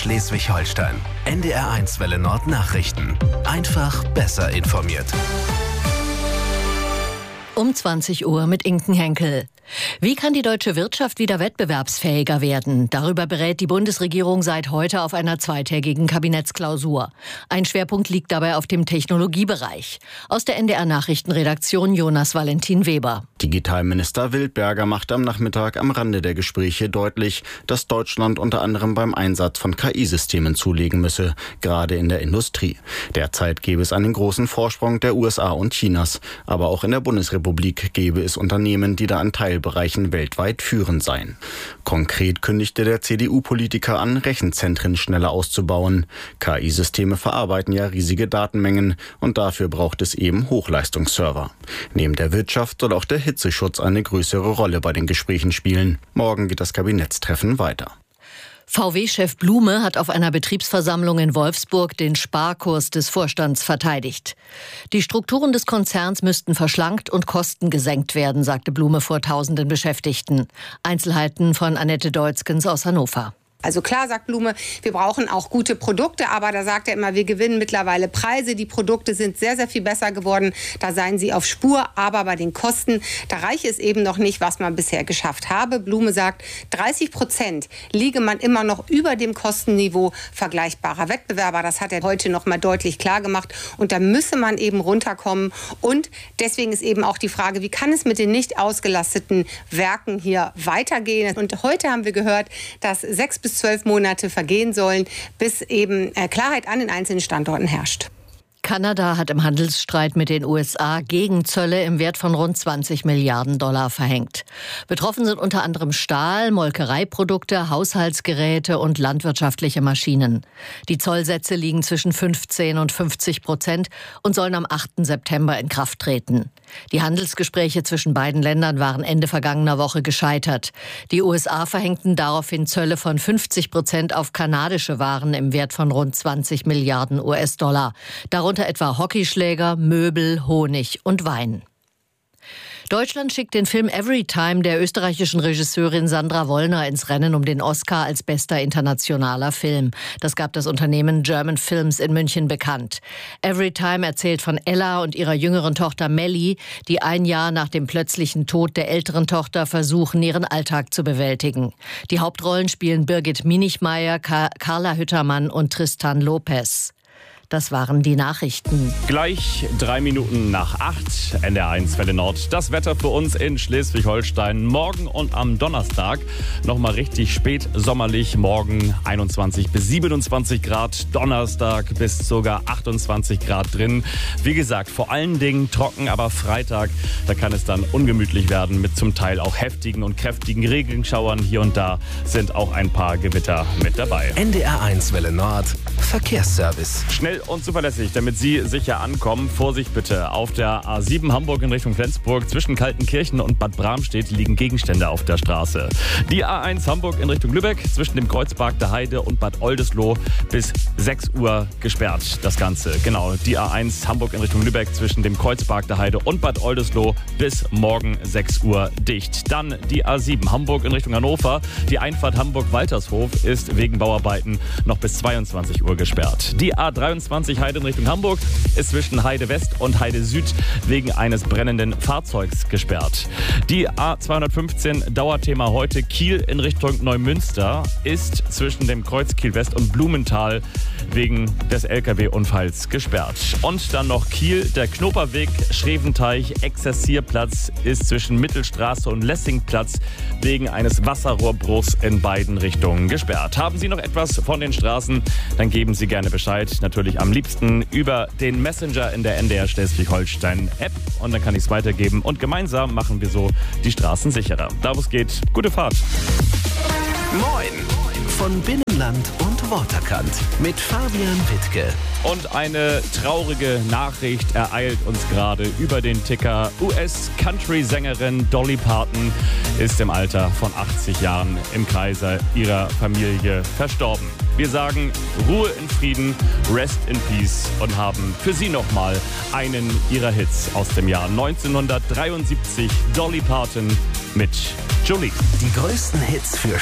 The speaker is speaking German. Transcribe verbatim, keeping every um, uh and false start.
Schleswig-Holstein. N D R eins Welle Nord Nachrichten. Einfach besser informiert. Um zwanzig Uhr mit Inken Henkel. Wie kann die deutsche Wirtschaft wieder wettbewerbsfähiger werden? Darüber berät die Bundesregierung seit heute auf einer zweitägigen Kabinettsklausur. Ein Schwerpunkt liegt dabei auf dem Technologiebereich. Aus der N D R-Nachrichtenredaktion Jonas Valentin Weber. Digitalminister Wildberger macht am Nachmittag am Rande der Gespräche deutlich, dass Deutschland unter anderem beim Einsatz von K I-Systemen zulegen müsse, gerade in der Industrie. Derzeit gäbe es einen großen Vorsprung der U S A und Chinas. Aber auch in der Bundesrepublik gäbe es Unternehmen, die da an Teilbereichen weltweit führend seien. Konkret kündigte der C D U-Politiker an, Rechenzentren schneller auszubauen. K I-Systeme verarbeiten ja riesige Datenmengen und dafür braucht es eben Hochleistungsserver. Neben der Wirtschaft soll auch der Hitzeschutz eine größere Rolle bei den Gesprächen spielen. Morgen geht das Kabinettstreffen weiter. V W-Chef Blume hat auf einer Betriebsversammlung in Wolfsburg den Sparkurs des Vorstands verteidigt. Die Strukturen des Konzerns müssten verschlankt und Kosten gesenkt werden, sagte Blume vor tausenden Beschäftigten. Einzelheiten von Annette Deutzkens aus Hannover. Also klar, sagt Blume, wir brauchen auch gute Produkte, aber da sagt er immer, wir gewinnen mittlerweile Preise. Die Produkte sind sehr, sehr viel besser geworden. Da seien sie auf Spur, aber bei den Kosten, da reiche es eben noch nicht, was man bisher geschafft habe. Blume sagt, dreißig Prozent liege man immer noch über dem Kostenniveau vergleichbarer Wettbewerber. Das hat er heute noch mal deutlich klar gemacht. Und da müsse man eben runterkommen. Und deswegen ist eben auch die Frage, wie kann es mit den nicht ausgelasteten Werken hier weitergehen? Und heute haben wir gehört, dass sechs bis zwölf Monate vergehen sollen, bis eben Klarheit an den einzelnen Standorten herrscht. Kanada hat im Handelsstreit mit den U S A Gegenzölle im Wert von rund zwanzig Milliarden Dollar verhängt. Betroffen sind unter anderem Stahl, Molkereiprodukte, Haushaltsgeräte und landwirtschaftliche Maschinen. Die Zollsätze liegen zwischen fünfzehn und fünfzig Prozent und sollen am achten September in Kraft treten. Die Handelsgespräche zwischen beiden Ländern waren Ende vergangener Woche gescheitert. Die U S A verhängten daraufhin Zölle von fünfzig Prozent auf kanadische Waren im Wert von rund zwanzig Milliarden U S-Dollar. Darunter etwa Hockeyschläger, Möbel, Honig und Wein. Deutschland schickt den Film Everytime der österreichischen Regisseurin Sandra Wollner ins Rennen um den Oscar als bester internationaler Film. Das gab das Unternehmen German Films in München bekannt. Everytime erzählt von Ella und ihrer jüngeren Tochter Melli, die ein Jahr nach dem plötzlichen Tod der älteren Tochter versuchen, ihren Alltag zu bewältigen. Die Hauptrollen spielen Birgit Minichmeier, Carla Hüttermann und Tristan Lopez. Das waren die Nachrichten. Gleich drei Minuten nach acht, N D R eins Welle Nord. Das Wetter für uns in Schleswig-Holstein. Morgen und am Donnerstag nochmal richtig spät sommerlich. Morgen einundzwanzig bis siebenundzwanzig Grad. Donnerstag bis sogar achtundzwanzig Grad drin. Wie gesagt, vor allen Dingen trocken, aber Freitag, da kann es dann ungemütlich werden mit zum Teil auch heftigen und kräftigen Regenschauern. Hier und da sind auch ein paar Gewitter mit dabei. N D R eins Welle Nord Verkehrsservice. Schnell und zuverlässig, damit Sie sicher ankommen. Vorsicht bitte. Auf der A sieben Hamburg in Richtung Flensburg zwischen Kaltenkirchen und Bad Bramstedt liegen Gegenstände auf der Straße. Die A eins Hamburg in Richtung Lübeck zwischen dem Kreuzpark der Heide und Bad Oldesloe bis sechs Uhr gesperrt. Das Ganze, genau. Die A eins Hamburg in Richtung Lübeck zwischen dem Kreuzpark der Heide und Bad Oldesloe bis morgen sechs Uhr dicht. Dann die A sieben Hamburg in Richtung Hannover. Die Einfahrt Hamburg-Waltershof ist wegen Bauarbeiten noch bis zweiundzwanzig Uhr gesperrt. Die A dreiundzwanzig Heide in Richtung Hamburg ist zwischen Heide West und Heide Süd wegen eines brennenden Fahrzeugs gesperrt. Die A zweihundertfünfzehn Dauerthema heute Kiel in Richtung Neumünster ist zwischen dem Kreuz Kiel West und Blumenthal wegen des L K W-Unfalls gesperrt. Und dann noch Kiel, der Knoperweg, Schreventeich, Exerzierplatz ist zwischen Mittelstraße und Lessingplatz wegen eines Wasserrohrbruchs in beiden Richtungen gesperrt. Haben Sie noch etwas von den Straßen, dann geben Sie gerne Bescheid. Natürlich am liebsten über den Messenger in der N D R Schleswig-Holstein-App und dann kann ich es weitergeben und gemeinsam machen wir so die Straßen sicherer. Da wo es geht, gute Fahrt. Moin von Binnenland und Waterkant mit Fabian Wittke. Und eine traurige Nachricht ereilt uns gerade über den Ticker. U S-Country-Sängerin Dolly Parton ist im Alter von achtzig Jahren im Kreise ihrer Familie verstorben. Wir sagen Ruhe in Frieden, Rest in Peace und haben für Sie nochmal einen ihrer Hits aus dem Jahr neunzehnhundertdreiundsiebzig. Dolly Parton mit Jolie. Die größten Hits für